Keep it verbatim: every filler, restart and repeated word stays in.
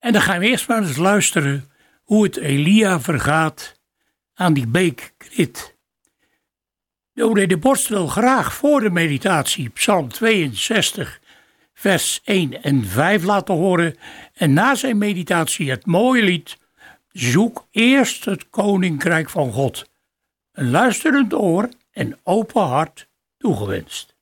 En dan gaan we eerst maar eens luisteren hoe het Elia vergaat aan die beek Krit. Dominee de Borst wil graag voor de meditatie Psalm tweeënzestig vers één en vijf laten horen en na zijn meditatie het mooie lied Zoek eerst het Koninkrijk van God. Een luisterend oor en open hart toegewenst.